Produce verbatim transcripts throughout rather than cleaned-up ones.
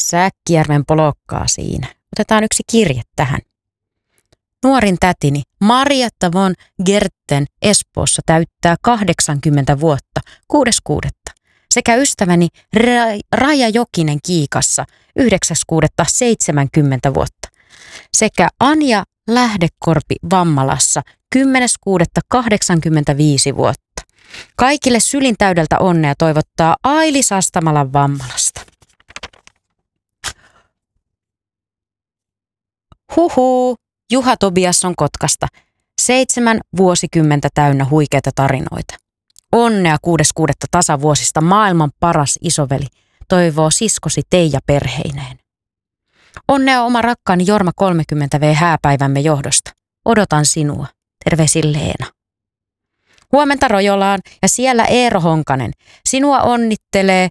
Säkkijärven polokkaa siinä. Otetaan yksi kirje tähän. Nuorin tätini Marjatta von Gerten Espoossa täyttää kahdeksankymmentä vuotta kuudes kuudetta sekä ystäväni Ra- Raija Jokinen Kiikassa yhdeksäs kuudetta seitsemänkymmentä vuotta sekä Anja Lähdekorpi Vammalassa kymmenes kuudetta kahdeksankymmentäviisi vuotta. Kaikille sylin täydeltä onnea toivottaa Aili Sastamalan Vammalasta. Huhuu, Juha Tobias on Kotkasta. Seitsemän vuosikymmentä täynnä huikeita tarinoita. Onnea kuudes kuudetta tasavuosista maailman paras isoveli, toivoo siskosi Teija perheineen. Onnea oma rakkaani Jorma kolmekymmentä vuotias hääpäivämme johdosta. Odotan sinua. Terveisin Leena. Huomenta Rojolaan ja siellä Eero Honkanen. Sinua onnittelee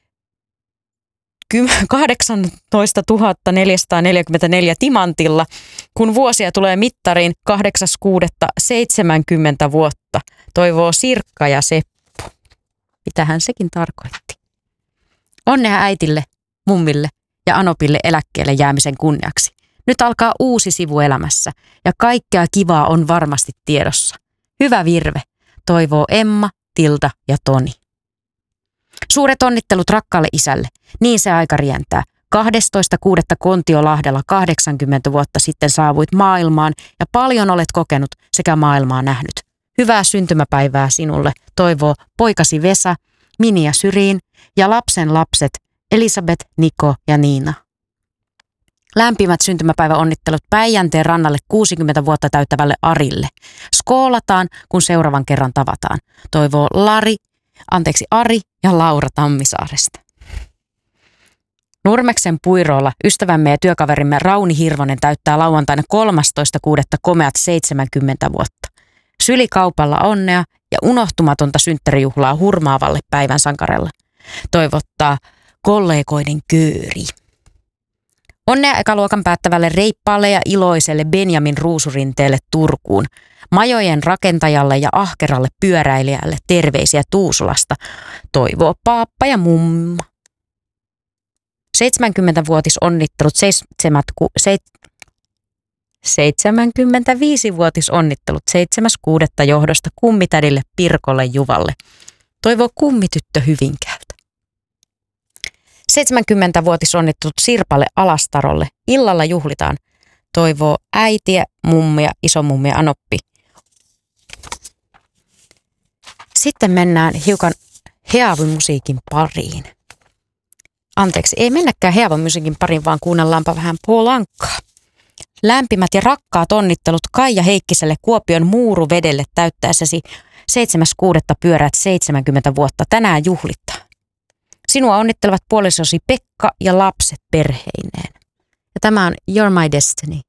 kahdeksantoistatuhatta neljäsataaneljäkymmentäneljä timantilla, kun vuosia tulee mittariin kahdeksas kuudetta seitsemänkymmentä vuotta. Toivoo Sirkka ja Seppo. Mitähän sekin tarkoitti? Onnea äitille, mummille ja Anopille eläkkeelle jäämisen kunniaksi. Nyt alkaa uusi sivu elämässä ja kaikkea kivaa on varmasti tiedossa. Hyvä virve, toivoo Emma, Tilda ja Toni. Suuret onnittelut rakkaalle isälle. Niin se aika rientää. kahdestoista kuudetta Kontiolahdella kahdeksankymmentä vuotta sitten saavuit maailmaan ja paljon olet kokenut sekä maailmaa nähnyt. Hyvää syntymäpäivää sinulle, toivoo poikasi Vesa, Mini ja Syriin ja lapsen lapset Elisabeth, Niko ja Niina. Lämpimät syntymäpäiväonnittelut Päijänteen rannalle kuusikymmentä vuotta täyttävälle Arille. Skoolataan, kun seuraavan kerran tavataan. Toivoo Lari, anteeksi Ari ja Laura Tammisaaresta. Nurmeksen puiroolla ystävämme ja työkaverimme Rauni Hirvonen täyttää lauantaina kolmastoista kuudetta komeat seitsemänkymmentä vuotta. Sylikaupalla onnea ja unohtumatonta synttärijuhlaa hurmaavalle päivän sankarelle. Toivottaa kollegoiden kööri. Onnea ekaluokan päättävälle reippaalle ja iloiselle Benjamin Ruusurinteelle Turkuun. Majojen rakentajalle ja ahkeralle pyöräilijälle terveisiä Tuusulasta. Toivoo paappa ja mumma. seitsemänkymmentävuotisonnittelut seitsemät, seit, seitsemänkymmentäviisivuotisonnittelut seitsemäs kuudetta johdosta kummitädille Pirkolle Juvalle. Toivoo kummityttö Hyvinkäältä. seitsemänkymmentävuotisonnittelut Sirpalle Alastarolle. Illalla juhlitaan. Toivoo äitiä, mummia, isomummia Anoppi. Sitten mennään hiukan heavymusiikin pariin. Anteeksi, ei mennäkään heavymusiikin pariin, vaan kuunnellaanpa vähän Polankkaa. Lämpimät ja rakkaat onnittelut Kaija Heikkiselle Kuopion Muuruvedelle täyttäessäsi seitsemäs kuudetta pyöräät seitsemänkymmentä vuotta. Tänään juhlittaa. Sinua onnittelevat puolisosi Pekka ja lapset perheineen. Ja tämä on You're My Destiny.